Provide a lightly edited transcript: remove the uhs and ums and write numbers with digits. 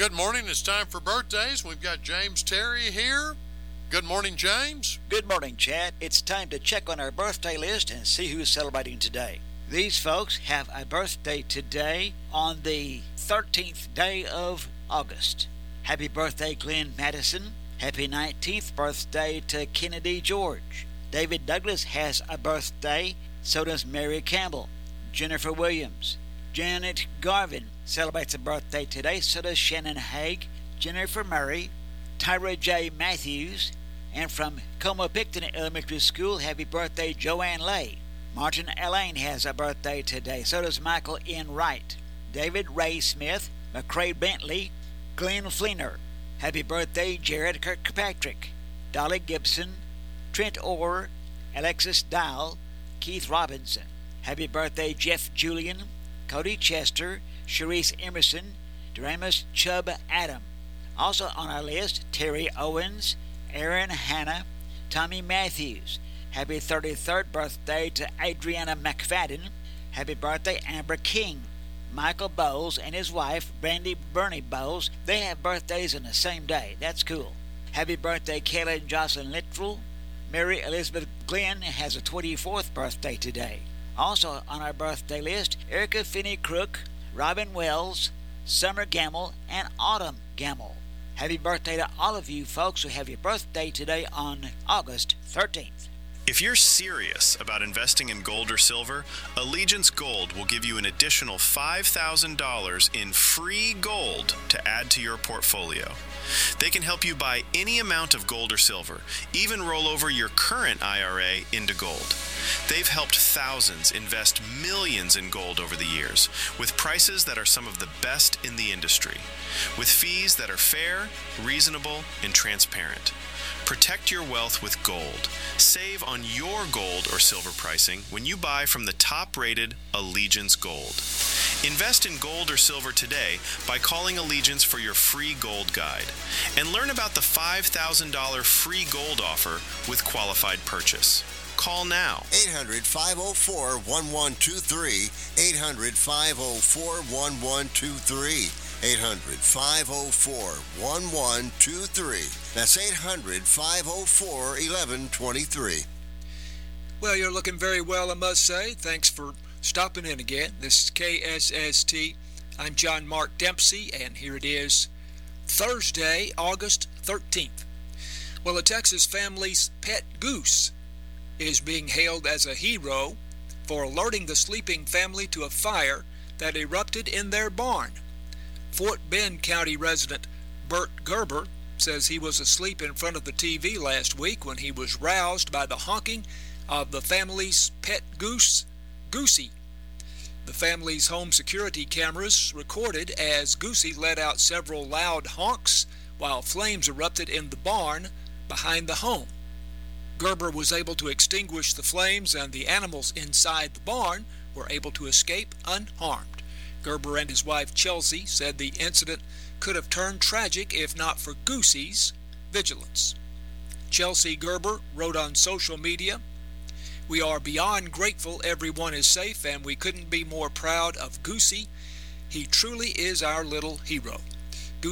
Good morning. It's time for birthdays. We've got James Terry here. Good morning, James. Good morning, Chad. It's time to check on our birthday list and see who's celebrating today. These folks have a birthday today on the 13th day of August. Happy birthday, Glenn Madison. Happy 19th birthday to Kennedy George. David Douglas has a birthday. So does Mary Campbell. Jennifer Williams. Janet Garvin celebrates a birthday today. So does Shannon Haig. Jennifer Murray. Tyra J. Matthews. And from Como-Picton Elementary School, happy birthday, Joanne Lay. Martin Elaine has a birthday today. So does Michael N. Wright. David Ray Smith. McCrae Bentley. Glenn Fleener. Happy birthday, Jared Kirkpatrick. Dolly Gibson. Trent Orr. Alexis Dial. Keith Robinson. Happy birthday, Jeff Julian. Cody Chester. Sharice Emerson. Duramus Chubb Adam. Also on our list, Terry Owens. Aaron Hanna. Tommy Matthews. Happy 33rd birthday to Adriana McFadden. Happy birthday, Amber King. Michael Bowles and his wife, Brandy Bernie Bowles, they have birthdays on the same day. That's cool. Happy birthday, Kelly and Jocelyn Littrell. Mary Elizabeth Glenn has a 24th birthday today. Also on our birthday list, Erica Finney Crook, Robin Wells, Summer Gamble, and Autumn Gamble. Happy birthday to all of you folks who have your birthday today on August 13th. If you're serious about investing in gold or silver, Allegiance Gold will give you an additional $5,000 in free gold to add to your portfolio. They can help you buy any amount of gold or silver, even roll over your current IRA into gold. They've helped thousands invest millions in gold over the years, with prices that are some of the best in the industry, with fees that are fair, reasonable, and transparent. Protect your wealth with gold. Save on your gold or silver pricing when you buy from the top-rated Allegiance Gold. Invest in gold or silver today by calling Allegiance for your free gold guide. And learn about the $5,000 free gold offer with qualified purchase. Call now. 800-504-1123. 800-504-1123. 800-504-1123. That's 800-504-1123. Well, you're looking very well, I must say. Thanks for stopping in again. This is KSST. I'm John Mark Dempsey, and here it is, Thursday, August 13th. Well, a Texas family's pet goose is being hailed as a hero for alerting the sleeping family to a fire that erupted in their barn. Fort Bend County resident Bert Gerber says he was asleep in front of the TV last week when he was roused by the honking of the family's pet goose, Goosey. The family's home security cameras recorded as Goosey let out several loud honks while flames erupted in the barn behind the home. Gerber was able to extinguish the flames, and the animals inside the barn were able to escape unharmed. Gerber and his wife Chelsea said the incident could have turned tragic if not for Goosey's vigilance. Chelsea Gerber wrote on social media, "We are beyond grateful everyone is safe, and we couldn't be more proud of Goosey. He truly is our little hero."